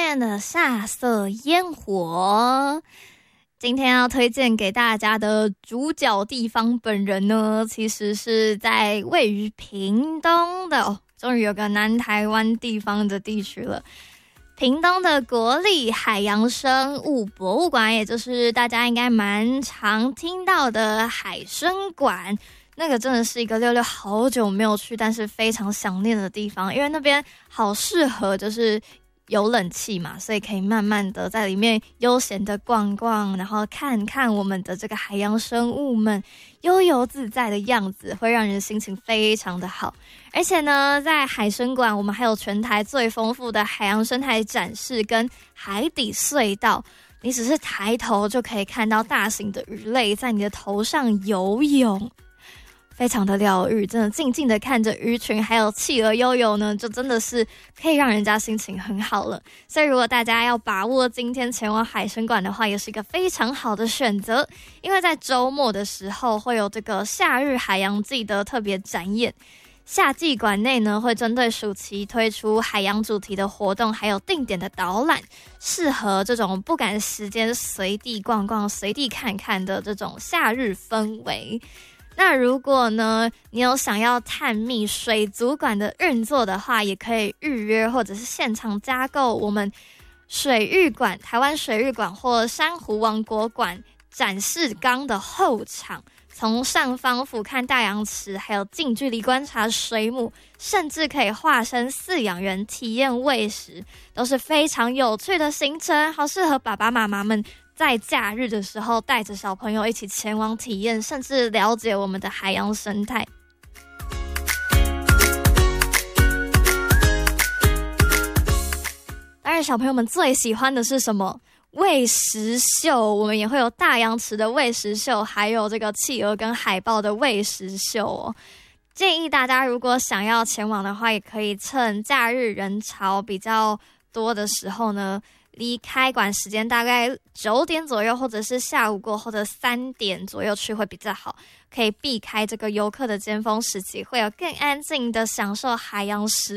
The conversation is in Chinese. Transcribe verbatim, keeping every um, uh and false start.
面的下色烟火。今天要推荐给大家的主角地方本人呢，其实是在位于屏东的哦，终于有个南台湾地方的地区了。屏东的国立海洋生物博物馆，也就是大家应该蛮常听到的海生馆，那个真的是一个六六好久没有去，但是非常想念的地方，因为那边好适合就是有冷气嘛，所以可以慢慢的在里面悠闲的逛逛，然后看看我们的这个海洋生物们悠游自在的样子，会让人心情非常的好。而且呢，在海生馆我们还有全台最丰富的海洋生态展示跟海底隧道，你只是抬头就可以看到大型的鱼类在你的头上游泳，非常的疗愈，真的静静的看着鱼群还有企鹅悠游呢，就真的是可以让人家心情很好了。所以如果大家要把握今天前往海生馆的话，也是一个非常好的选择，因为在周末的时候会有这个夏日海洋季的特别展演。夏季馆内呢，会针对暑期推出海洋主题的活动，还有定点的导览，适合这种不赶时间随地逛逛随地看看的这种夏日氛围。那如果呢，你有想要探秘水族馆的运作的话，也可以预约或者是现场加购我们水域馆、台湾水域馆或珊瑚王国馆展示缸的后场，从上方俯瞰大洋池，还有近距离观察水母，甚至可以化身饲养员体验喂食，都是非常有趣的行程，好适合爸爸妈妈们在假日的时候带着小朋友一起前往体验，甚至了解我们的海洋生态。当然小朋友们最喜欢的是什么？喂食秀，我们也会有大洋池的喂食秀，还有这个企鹅跟海豹的喂食秀哦。建议大家如果想要前往的话，也可以趁假日人潮比较多的时候呢，离开馆时间大概九点左右，或者是下午过后的三点左右去会比较好，可以避开这个游客的尖峰时期，会有更安静的享受海洋时